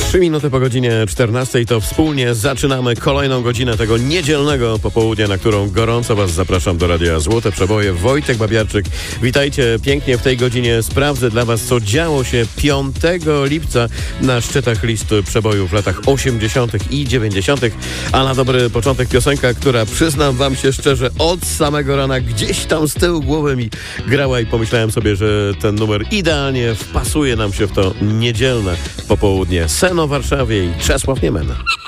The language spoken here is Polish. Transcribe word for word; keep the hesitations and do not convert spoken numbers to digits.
Trzy minuty po godzinie czternastej to wspólnie zaczynamy kolejną godzinę tego niedzielnego popołudnia, na którą gorąco Was zapraszam do Radia Złote Przeboje. Wojtek Babiarczyk, witajcie pięknie w tej godzinie. Sprawdzę dla Was, co działo się piątego lipca na szczytach list przebojów w latach osiemdziesiątych i dziewięćdziesiątych. A na dobry początek piosenka, która, przyznam Wam się szczerze, od samego rana gdzieś tam z tyłu głowy mi grała i pomyślałem sobie, że ten numer idealnie wpasuje nam się w to niedzielne popołudnie. Sen o Warszawie i Czesław Niemen.